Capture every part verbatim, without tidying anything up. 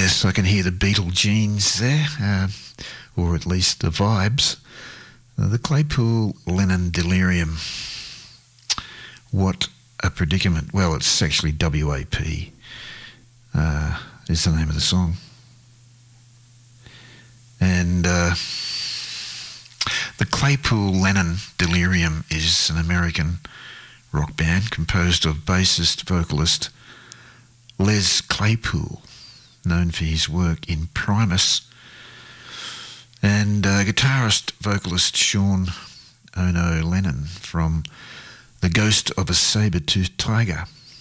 Yes, I can hear the Beatle genes there, uh, or at least the vibes. Uh, the Claypool-Lennon delirium. What a predicament. Well, it's actually W A P uh, is the name of the song. And uh, the Claypool-Lennon delirium is an American rock band composed of bassist, vocalist Les Claypool, known for his work in Primus, and uh, guitarist, vocalist Sean Ono Lennon from The Ghost of a Saber-Toothed Tiger,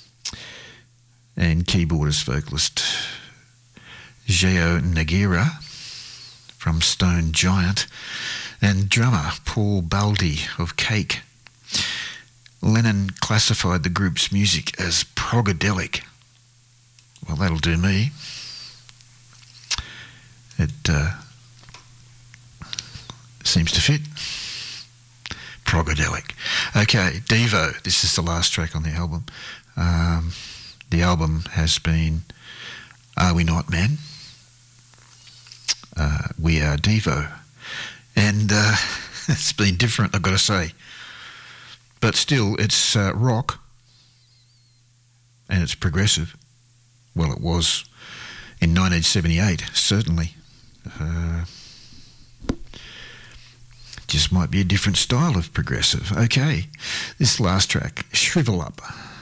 and keyboardist, vocalist Geo Nagira from Stone Giant, and drummer Paul Baldi of Cake. Lennon classified the group's music as progodelic. Well, that'll do me. It uh, seems to fit. Progodelic. Okay, Devo. This is the last track on the album. Um, the album has been Are We Not Men? Uh, we Are Devo. And uh, it's been different, I've got to say. But still, it's uh, rock. And it's progressive. Well, it was in nineteen seventy-eight, certainly. Uh, just might be a different style of progressive. Okay, this last track, Shrivel Up.